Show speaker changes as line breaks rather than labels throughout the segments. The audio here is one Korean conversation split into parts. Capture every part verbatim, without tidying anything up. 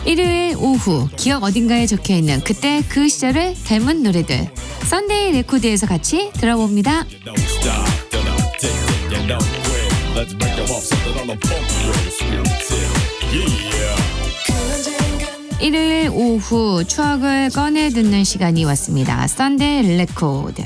일요일 오후 기억 어딘가에 적혀있는 그때 그 시절을 닮은 노래들 썬데이 레코드에서 같이 들어봅니다. 일요일 오후 추억을 꺼내 듣는 시간이 왔습니다. 썬데이 레코드.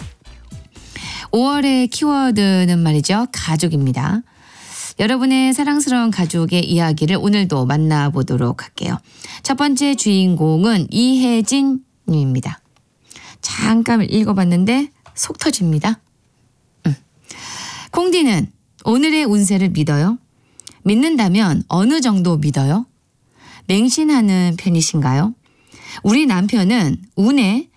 오월의 키워드는 말이죠. 가족입니다. 여러분의 사랑스러운 가족의 이야기를 오늘도 만나보도록 할게요. 첫 번째 주인공은 이혜진 님입니다. 잠깐 읽어봤는데 속 터집니다. 음. 콩디는 오늘의 운세를 믿어요? 믿는다면 어느 정도 믿어요? 맹신하는 편이신가요? 우리 남편은 운에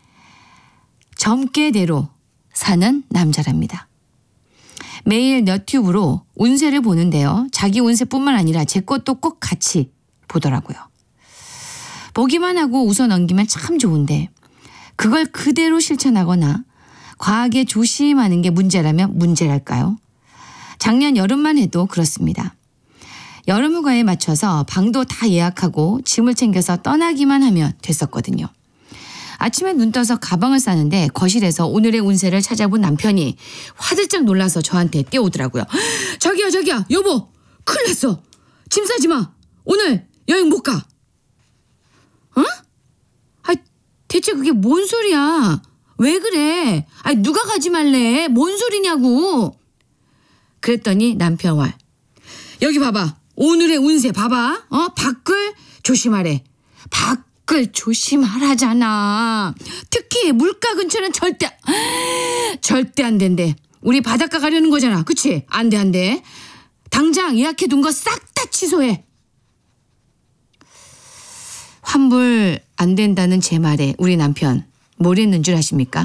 점괘대로 사는 남자랍니다. 매일 너튜브로 운세를 보는데요. 자기 운세뿐만 아니라 제 것도 꼭 같이 보더라고요. 보기만 하고 웃어 넘기면 참 좋은데 그걸 그대로 실천하거나 과하게 조심하는 게 문제라면 문제랄까요? 작년 여름만 해도 그렇습니다. 여름 휴가에 맞춰서 방도 다 예약하고 짐을 챙겨서 떠나기만 하면 됐었거든요. 아침에 눈 떠서 가방을 싸는데 거실에서 오늘의 운세를 찾아본 남편이 화들짝 놀라서 저한테 뛰어오더라고요. 저기요 저기요 여보 큰일 났어. 짐 싸지 마. 오늘 여행 못 가. 어? 아 대체 그게 뭔 소리야. 왜 그래. 아 누가 가지 말래. 뭔 소리냐고. 그랬더니 남편 말. 여기 봐봐. 오늘의 운세 봐봐. 어 밖을 조심하래. 밖 밖을 조심하라잖아. 특히 물가 근처는 절대 절대 안 된대. 우리 바닷가 가려는 거잖아. 그치? 안 돼, 안 돼. 당장 예약해둔 거 싹 다 취소해. 환불 안 된다는 제 말에 우리 남편 뭘 했는 줄 아십니까?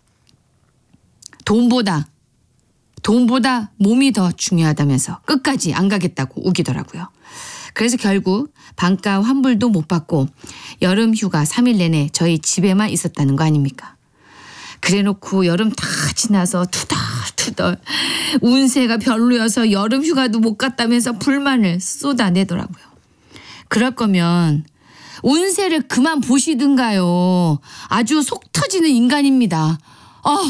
돈보다 돈보다 몸이 더 중요하다면서 끝까지 안 가겠다고 우기더라고요. 그래서 결국 반가 환불도 못 받고 여름 휴가 삼 일 내내 저희 집에만 있었다는 거 아닙니까? 그래놓고 여름 다 지나서 투덜투덜 운세가 별로여서 여름 휴가도 못 갔다면서 불만을 쏟아내더라고요. 그럴 거면 운세를 그만 보시든가요. 아주 속 터지는 인간입니다. 아